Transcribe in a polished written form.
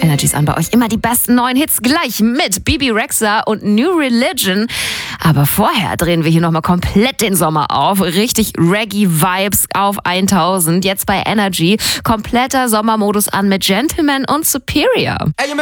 Energies an bei euch. Immer die besten neuen Hits gleich mit Bibi Rexha und New Religion. Aber vorher drehen wir hier nochmal komplett den Sommer auf. Richtig Reggae-Vibes auf 1000. Jetzt bei Energy. Kompletter Sommermodus an mit Gentleman und Superior.